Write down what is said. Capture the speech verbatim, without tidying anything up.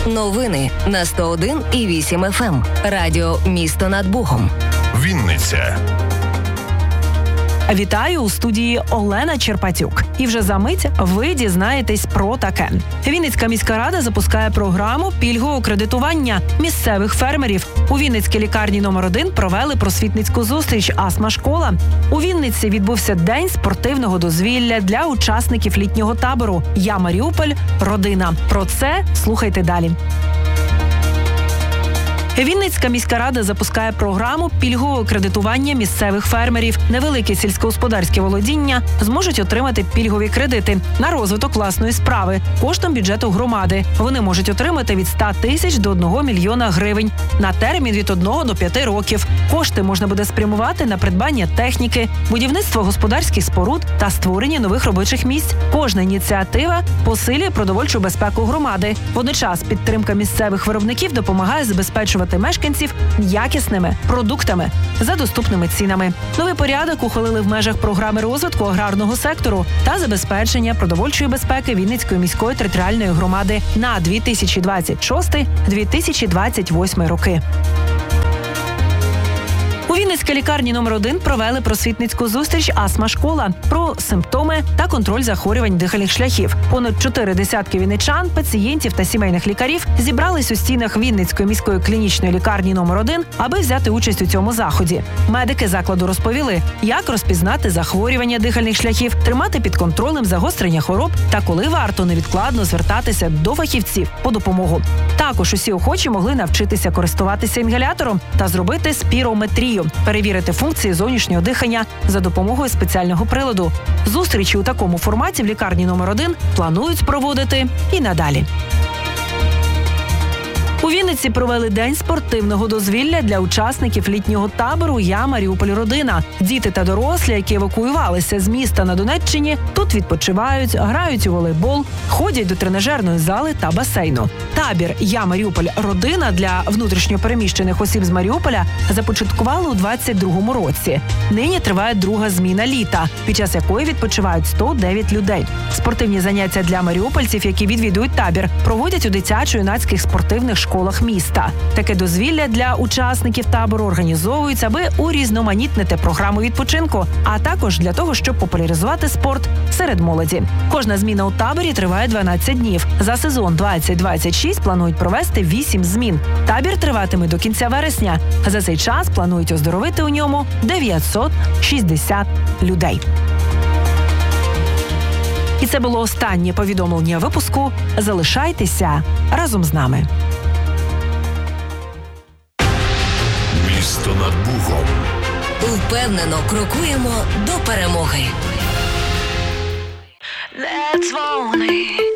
Новини на сто один і вісім еф ем. Радіо «Місто над Богом». Вінниця. Вітаю у студії Олена Черпатюк. І вже за мить ви дізнаєтесь про таке. Вінницька міська рада запускає програму пільгового кредитування місцевих фермерів. У Вінницькій лікарні номер один провели просвітницьку зустріч «Астма-школа». У Вінниці відбувся день спортивного дозвілля для учасників літнього табору «Я Маріуполь. Родина». Про це слухайте далі. Вінницька міська рада запускає програму пільгового кредитування місцевих фермерів. Невеликі сільськогосподарські володіння зможуть отримати пільгові кредити на розвиток власної справи коштом бюджету громади. Вони можуть отримати від ста тисяч до одного мільйона гривень на термін від одного до п'яти років. Кошти можна буде спрямувати на придбання техніки, будівництво господарських споруд та створення нових робочих місць. Кожна ініціатива посилює продовольчу безпеку громади. Водночас підтримка місцевих виробників допомагає забезпечувати мешканців якісними продуктами за доступними цінами. Новий порядок ухвалили в межах програми розвитку аграрного сектору та забезпечення продовольчої безпеки Вінницької міської територіальної громади на дві тисячі двадцять шостий - дві тисячі двадцять восьмий роки. У Вінницькій лікарні номер один провели просвітницьку зустріч «Астма-школа» про симптоми та контроль захворювань дихальних шляхів. Понад чотири десятки вінничан, пацієнтів та сімейних лікарів зібрались у стінах Вінницької міської клінічної лікарні номер один, аби взяти участь у цьому заході. Медики закладу розповіли, як розпізнати захворювання дихальних шляхів, тримати під контролем загострення хвороб та коли варто невідкладно звертатися до фахівців по допомогу. Також усі охочі могли навчитися користуватися інгалятором та зробити спірометрію, перевірити функції зовнішнього дихання за допомогою спеціального приладу. Зустрічі у такому форматі в лікарні номер один планують проводити і надалі. У Вінниці провели день спортивного дозвілля для учасників літнього табору «Я Маріуполь. Родина». Діти та дорослі, які евакуювалися з міста на Донеччині, тут відпочивають, грають у волейбол, ходять до тренажерної зали та басейну. Табір «Я Маріуполь. Родина» для внутрішньопереміщених осіб з Маріуполя започаткували у двадцять другому році. Нині триває друга зміна літа, під час якої відпочивають сто дев'ять людей. Спортивні заняття для маріупольців, які відвідують табір, проводять у дитячо-юнацьких спортивних школах міста. Таке дозвілля для учасників табору організовується, аби урізноманітнити програму відпочинку, а також для того, щоб популяризувати спорт серед молоді. Кожна зміна у таборі триває дванадцять днів. За сезон двадцять двадцять шість планують провести вісім змін. Табір триватиме до кінця вересня. За цей час планують оздоровити у ньому дев'ятсот шістдесят людей. І це було останнє повідомлення випуску. Залишайтеся разом з нами. Місто над Богом. Впевнено крокуємо до перемоги. Не дзвони.